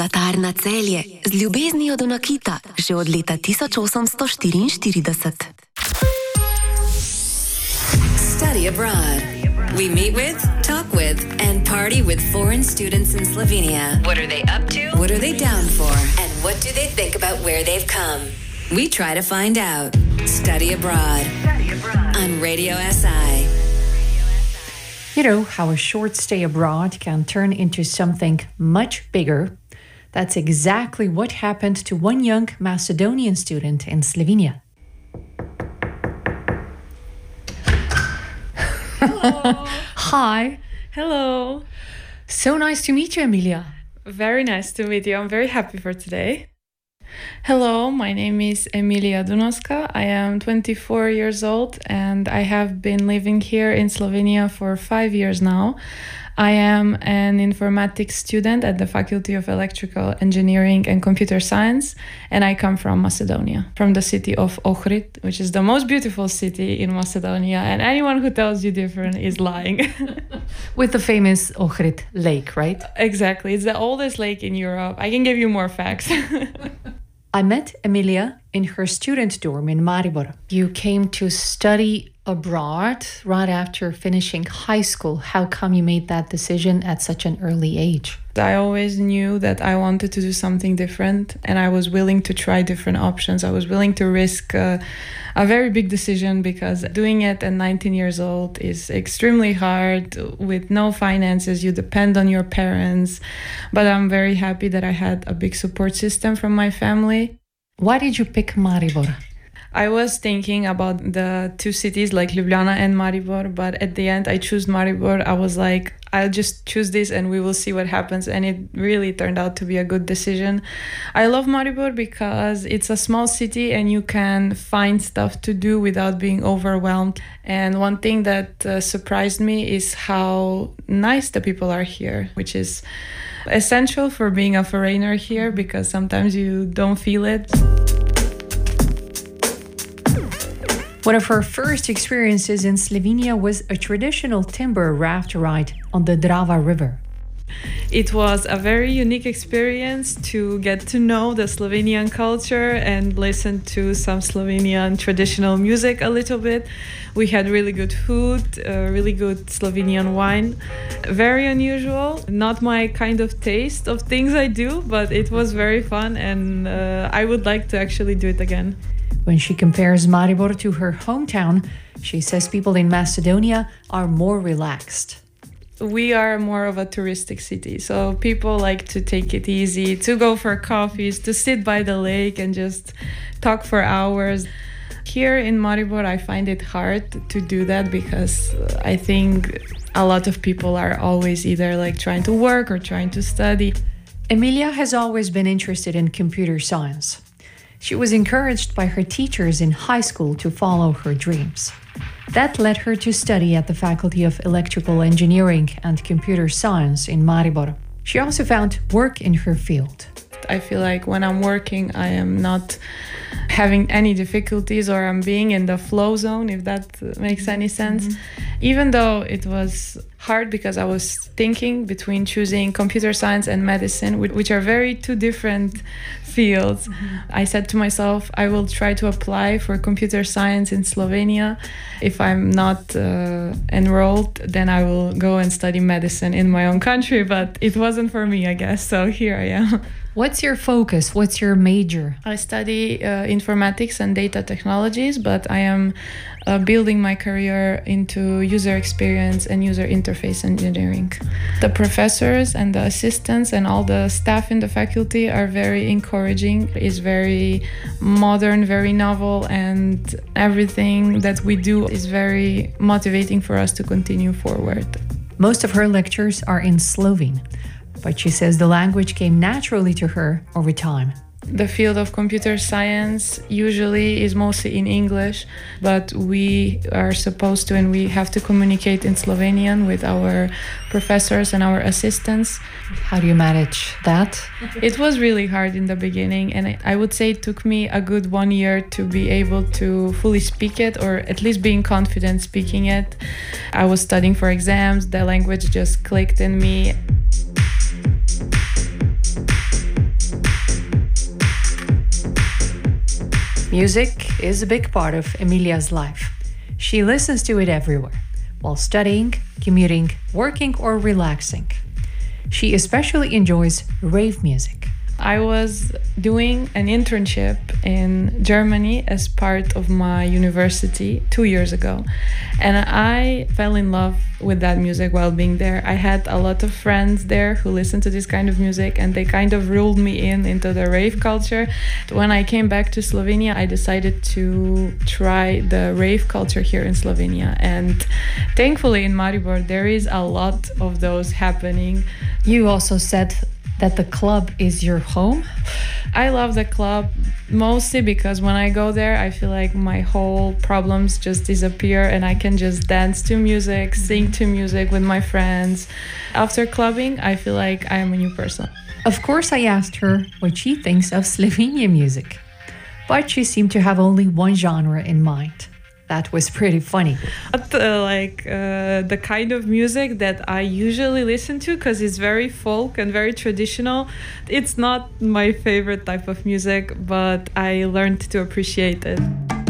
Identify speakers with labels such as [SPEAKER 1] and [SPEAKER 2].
[SPEAKER 1] Zlatarna Celje z ljubeznijo do nakita že od leta 1844.
[SPEAKER 2] Study abroad. We meet with, talk with, and party with foreign students in Slovenia. What are they up to? What are they down for? And what do they think about where they've come? We try to find out. Study abroad. On Radio SI.
[SPEAKER 3] You know how a short stay abroad can turn into something much bigger? That's exactly what happened to one young Macedonian student in Slovenia.
[SPEAKER 4] Hello.
[SPEAKER 3] Hi.
[SPEAKER 4] Hello.
[SPEAKER 3] So nice to meet you, Emilia.
[SPEAKER 4] Very nice to meet you. I'm very happy for today. Hello, my name is Emilia Dunoska. I am 24 years old and I have been living here in Slovenia for 5 years now. I am an informatics student at the Faculty of Electrical Engineering and Computer Science, and I come from Macedonia, from the city of Ohrid, which is the most beautiful city in Macedonia, and anyone who tells you different is lying.
[SPEAKER 3] With the famous Ohrid lake, right?
[SPEAKER 4] Exactly. It's the oldest lake in Europe. I can give you more facts.
[SPEAKER 3] I met Emilia in her student dorm in Maribor. You came to study abroad right after finishing high school. How come you made that decision at such an early age?
[SPEAKER 4] I always knew that I wanted to do something different, and I was willing to try different options. I was willing to risk a very big decision, because doing it at 19 years old is extremely hard with no finances. You depend on your parents. But I'm very happy that I had a big support system from my family.
[SPEAKER 3] Why did you pick Maribor?
[SPEAKER 4] I was thinking about the two cities like Ljubljana and Maribor, but at the end I chose Maribor. I was like, I'll just choose this and we will see what happens. And it really turned out to be a good decision. I love Maribor because it's a small city and you can find stuff to do without being overwhelmed. And one thing that surprised me is how nice the people are here, which is essential for being a foreigner here, because sometimes you don't feel it.
[SPEAKER 3] One of her first experiences in Slovenia was a traditional timber raft ride on the Drava River.
[SPEAKER 4] It was a very unique experience to get to know the Slovenian culture and listen to some Slovenian traditional music a little bit. We had really good food, really good Slovenian wine. Very unusual, not my kind of taste of things I do, but it was very fun, and I would like to actually do it again.
[SPEAKER 3] When she compares Maribor to her hometown, she says people in Macedonia are more relaxed.
[SPEAKER 4] We are more of a touristic city, so people like to take it easy, to go for coffees, to sit by the lake and just talk for hours. Here in Maribor, I find it hard to do that, because I think a lot of people are always either like trying to work or trying to study.
[SPEAKER 3] Emilia has always been interested in computer science. She was encouraged by her teachers in high school to follow her dreams. That led her to study at the Faculty of Electrical Engineering and Computer Science in Maribor. She also found work in her field.
[SPEAKER 4] I feel like when I'm working, I am not having any difficulties, or I'm being in the flow zone, if that makes any sense. Mm-hmm. Even though it was hard, because I was thinking between choosing computer science and medicine, which are very two different fields. Mm-hmm. I said to myself, I will try to apply for computer science in Slovenia. If I'm not enrolled, then I will go and study medicine in my own country. But it wasn't for me, I guess. So here I am.
[SPEAKER 3] What's your focus? What's your major?
[SPEAKER 4] I study informatics and data technologies, but I am building my career into user experience and user interface engineering. The professors and the assistants and all the staff in the faculty are very encouraging. It's very modern, very novel, and everything that we do is very motivating for us to continue forward.
[SPEAKER 3] Most of her lectures are in Slovene, but she says the language came naturally to her over time.
[SPEAKER 4] The field of computer science usually is mostly in English, but we are supposed to, and we have to communicate in Slovenian with our professors and our assistants.
[SPEAKER 3] How do you manage that?
[SPEAKER 4] It was really hard in the beginning, and I would say it took me a good 1 year to be able to fully speak it, or at least being confident speaking it. I was studying for exams, the language just clicked in me.
[SPEAKER 3] Music is a big part of Emilia's life. She listens to it everywhere, while studying, commuting, working, or relaxing. She especially enjoys rave music.
[SPEAKER 4] I was doing an internship in Germany as part of my university 2 years ago. And I fell in love with that music while being there. I had a lot of friends there who listened to this kind of music, and they kind of ruled me into the rave culture. When I came back to Slovenia, I decided to try the rave culture here in Slovenia. And thankfully in Maribor, there is a lot of those happening.
[SPEAKER 3] You also said that the club is your home?
[SPEAKER 4] I love the club mostly because when I go there, I feel like my whole problems just disappear and I can just dance to music, sing to music with my friends. After clubbing, I feel like I am a new person.
[SPEAKER 3] Of course, I asked her what she thinks of Slovenian music, but she seemed to have only one genre in mind. That was pretty funny.
[SPEAKER 4] The kind of music that I usually listen to, because it's very folk and very traditional. It's not my favorite type of music, but I learned to appreciate it.